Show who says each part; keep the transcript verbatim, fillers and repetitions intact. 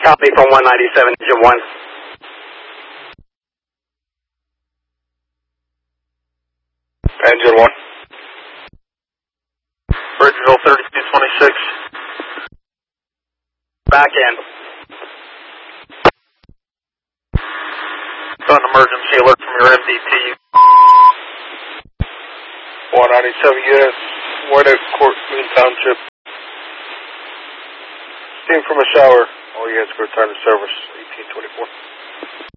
Speaker 1: Copy from one ninety-seven, engine one. Engine one.
Speaker 2: Bridgeville thirty-two twenty-six.
Speaker 1: Back end.
Speaker 2: Got an emergency alert from your M D T. one ninety-seven U S, White Oak Court, Moon Township. Steam from a shower. All you have to return to service, eighteen twenty-four.